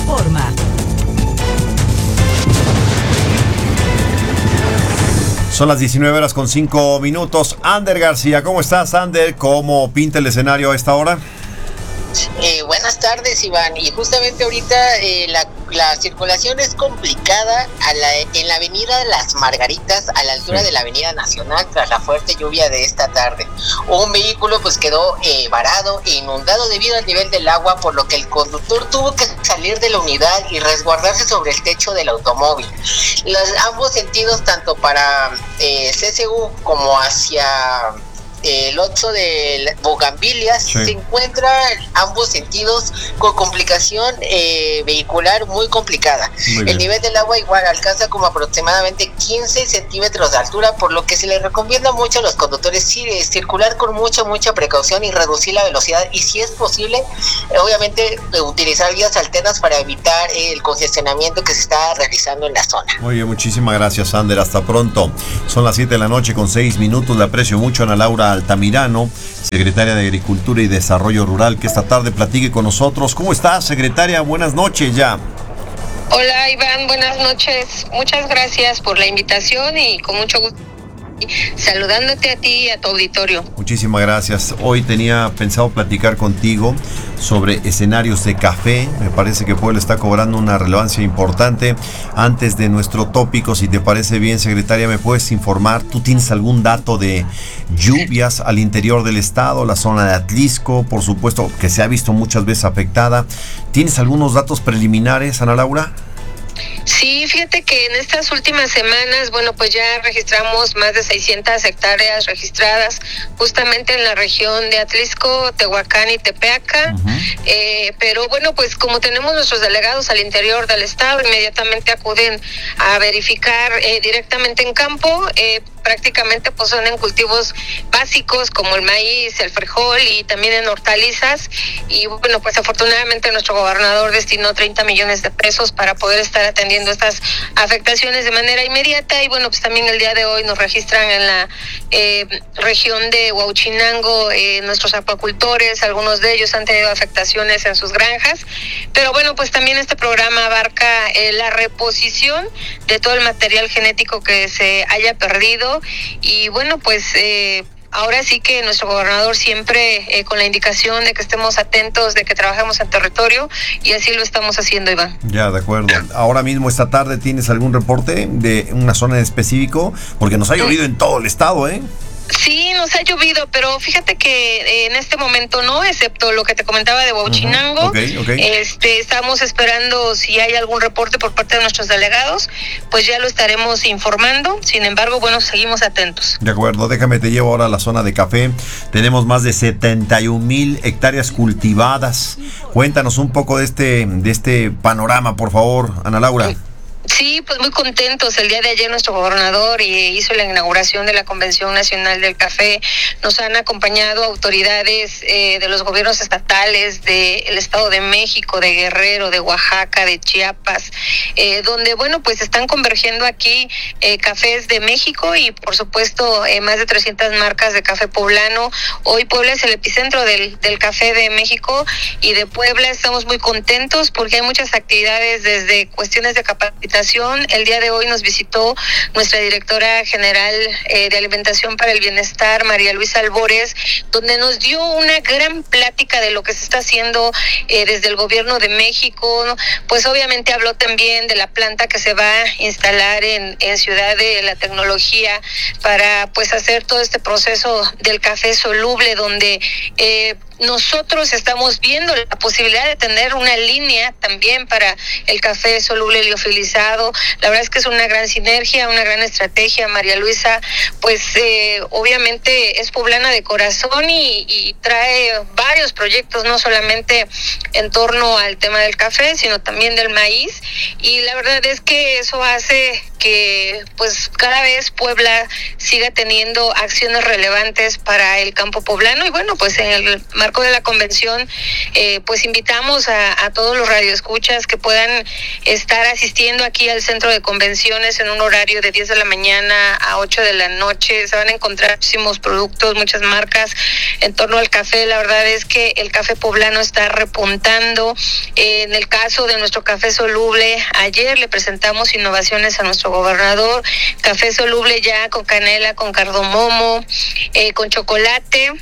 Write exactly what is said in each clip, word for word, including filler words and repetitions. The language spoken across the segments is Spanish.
informa. Son las diecinueve horas con cinco minutos. Ander García, ¿cómo estás, Ander? ¿Cómo pinta el escenario a esta hora? Eh, buenas tardes, Iván. Y justamente ahorita eh, la, la circulación es complicada a la, en la avenida Las Margaritas, a la altura sí. de la avenida Nacional, tras la fuerte lluvia de esta tarde. Un vehículo pues quedó eh, varado e inundado debido al nivel del agua, por lo que el conductor tuvo que salir de la unidad y resguardarse sobre el techo del automóvil. Los, ambos sentidos, tanto para eh, C C U como hacia el Oxxo de Bugambilias, sí. se encuentra ambos sentidos con complicación eh, vehicular muy complicada. Muy el nivel del agua igual alcanza como aproximadamente quince centímetros de altura, por lo que se les recomienda mucho a los conductores circular con mucha, mucha precaución y reducir la velocidad, y si es posible, eh, obviamente, utilizar vías alternas para evitar eh, el congestionamiento que se está realizando en la zona. Muy bien, muchísimas gracias, Ander. Hasta pronto. Son las siete de la noche con seis minutos. Le aprecio mucho a Ana Laura Altamirano, secretaria de Agricultura y Desarrollo Rural, que esta tarde platique con nosotros. ¿Cómo estás, secretaria? Buenas noches ya. Hola, Iván, buenas noches. Muchas gracias por la invitación y con mucho gusto saludándote a ti y a tu auditorio. Muchísimas gracias. Hoy tenía pensado platicar contigo sobre escenarios de café. Me parece que Puebla está cobrando una relevancia importante. Antes de nuestro tópico, si te parece bien, secretaria, ¿me puedes informar? ¿Tú tienes algún dato de lluvias al interior del estado, la zona de Atlisco, por supuesto, que se ha visto muchas veces afectada? ¿Tienes algunos datos preliminares, Ana Laura? Sí, fíjate que en estas últimas semanas, bueno, pues ya registramos más de seiscientas hectáreas registradas justamente en la región de Atlisco, Tehuacán y Tepeaca. Uh-huh. Eh, pero bueno, pues como tenemos nuestros delegados al interior del estado, inmediatamente acuden a verificar eh, directamente en campo. Eh, prácticamente pues son en cultivos básicos como el maíz, el frijol y también en hortalizas. Y bueno, pues afortunadamente nuestro gobernador destinó treinta millones de pesos para poder estar atendiendo estas afectaciones de manera inmediata. Y bueno, pues también el día de hoy nos registran en la eh, región de Huauchinango eh, nuestros acuacultores, algunos de ellos han tenido afectaciones en sus granjas. Pero bueno, pues también este programa abarca eh, la reposición de todo el material genético que se haya perdido. Y bueno, pues eh, ahora sí que nuestro gobernador siempre eh, con la indicación de que estemos atentos, de que trabajemos en territorio, y así lo estamos haciendo, Iván. Ya, de acuerdo. Ahora mismo, esta tarde, ¿tienes algún reporte de una zona en específico? Porque nos ha llovido en todo el estado, ¿eh? Sí, nos ha llovido, pero fíjate que en este momento no, excepto lo que te comentaba de Huauchinango. Uh-huh. Okay, okay. Este, estamos esperando si hay algún reporte por parte de nuestros delegados, pues ya lo estaremos informando. Sin embargo, bueno, seguimos atentos. De acuerdo, déjame, te llevo ahora a la zona de café. Tenemos más de setenta y un mil hectáreas cultivadas. Cuéntanos un poco de este, de este panorama, por favor, Ana Laura. Sí. Sí, pues muy contentos. El día de ayer nuestro gobernador hizo la inauguración de la Convención Nacional del Café. Nos han acompañado autoridades eh, de los gobiernos estatales del Estado de México, de Guerrero, de Oaxaca, de Chiapas, eh, donde, bueno, pues están convergiendo aquí eh, cafés de México y, por supuesto, eh, más de trescientas marcas de café poblano. Hoy Puebla es el epicentro del, del café de México y de Puebla. Estamos muy contentos porque hay muchas actividades, desde cuestiones de capacitación. El día de hoy nos visitó nuestra directora general eh, de Alimentación para el Bienestar, María Luisa Albores, donde nos dio una gran plática de lo que se está haciendo eh, desde el gobierno de México. Pues obviamente habló también de la planta que se va a instalar en, en Ciudad de la Tecnología para pues hacer todo este proceso del café soluble, donde eh, nosotros estamos viendo la posibilidad de tener una línea también para el café soluble liofilizado. La verdad es que es una gran sinergia, una gran estrategia. María Luisa, pues eh, obviamente es poblana de corazón y, y trae varios proyectos, no solamente en torno al tema del café, sino también del maíz. Y la verdad es que eso hace que pues cada vez Puebla siga teniendo acciones relevantes para el campo poblano. Y bueno, pues en el marco de la convención, eh, pues invitamos a, a todos los radioescuchas que puedan estar asistiendo aquí al centro de convenciones en un horario de diez de la mañana a ocho de la noche. Se van a encontrar muchísimos productos, muchas marcas en torno al café. La verdad es que el café poblano está repuntando. Eh, en el caso de nuestro café soluble, ayer le presentamos innovaciones a nuestro gobernador, café soluble ya con canela, con cardamomo, eh, con chocolate,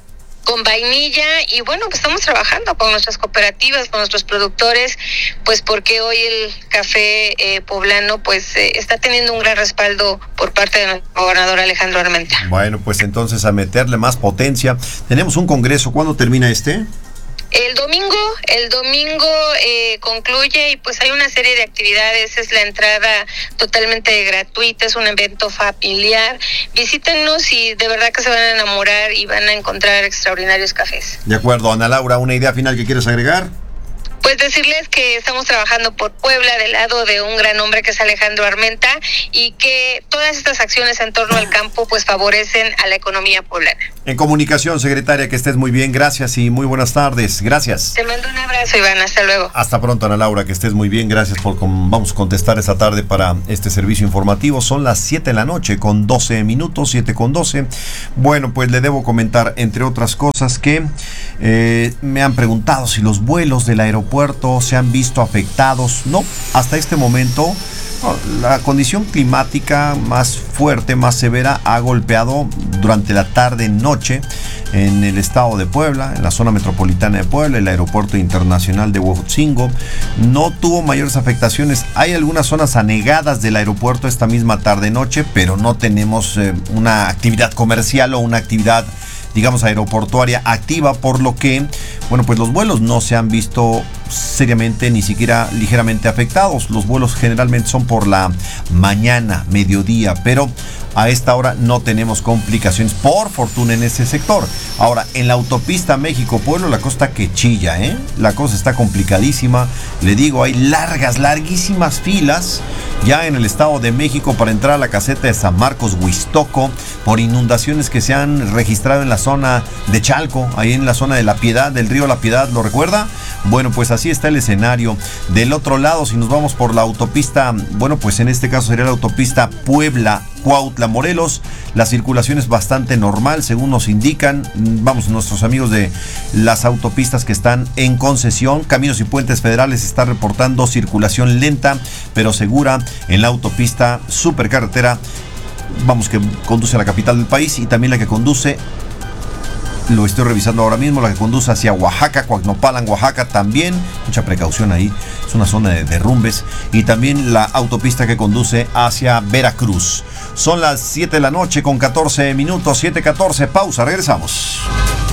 con vainilla. Y bueno, pues estamos trabajando con nuestras cooperativas, con nuestros productores, pues porque hoy el café eh, poblano pues eh, está teniendo un gran respaldo por parte de nuestro gobernador Alejandro Armenta. Bueno, pues entonces a meterle más potencia. Tenemos un congreso, ¿cuándo termina este? El domingo, el domingo eh, concluye y pues hay una serie de actividades. Es la entrada totalmente gratuita, es un evento familiar. Visítenos y de verdad que se van a enamorar y van a encontrar extraordinarios cafés. De acuerdo, Ana Laura, ¿una idea final que quieres agregar? Pues decirles que estamos trabajando por Puebla del lado de un gran hombre que es Alejandro Armenta, y que todas estas acciones en torno al campo pues favorecen a la economía poblana. En comunicación, secretaria, que estés muy bien, gracias y muy buenas tardes. Gracias. Te mando un abrazo, Iván, hasta luego. Hasta pronto, Ana Laura, que estés muy bien, gracias por com- vamos a contestar esta tarde para este servicio informativo. Son las siete de la noche con doce minutos, siete con doce. Bueno, pues le debo comentar, entre otras cosas, que eh, me han preguntado si los vuelos del aeropuerto se han visto afectados. No, hasta este momento no, la condición climática más fuerte, más severa ha golpeado durante la tarde-noche en el estado de Puebla, en la zona metropolitana de Puebla, el aeropuerto internacional de Huejotzingo. No tuvo mayores afectaciones. Hay algunas zonas anegadas del aeropuerto esta misma tarde-noche, pero no tenemos eh, una actividad comercial o una actividad, digamos, aeroportuaria activa, por lo que, bueno, pues los vuelos no se han visto seriamente, ni siquiera ligeramente afectados. Los vuelos generalmente son por la mañana, mediodía, pero a esta hora no tenemos complicaciones, por fortuna, en ese sector. Ahora, en la autopista México-Pueblo, la cosa está que chilla, ¿eh? La cosa está complicadísima. Le digo, hay largas, larguísimas filas ya en el Estado de México para entrar a la caseta de San Marcos Huixtoco por inundaciones que se han registrado en la zona de Chalco, ahí en la zona de La Piedad, del río La Piedad, ¿lo recuerda? Bueno, pues así está el escenario. Del otro lado, si nos vamos por la autopista, bueno, pues en este caso sería la autopista Puebla-Cuautla Morelos, la circulación es bastante normal, según nos indican, vamos, nuestros amigos de las autopistas que están en concesión. Caminos y Puentes Federales está reportando circulación lenta, pero segura en la autopista supercarretera, vamos, que conduce a la capital del país, y también la que conduce, lo estoy revisando ahora mismo, la que conduce hacia Oaxaca, Coacnopalan, Oaxaca, también mucha precaución ahí, es una zona de derrumbes, y también la autopista que conduce hacia Veracruz. Son las siete de la noche con catorce minutos, siete catorce, pausa, regresamos.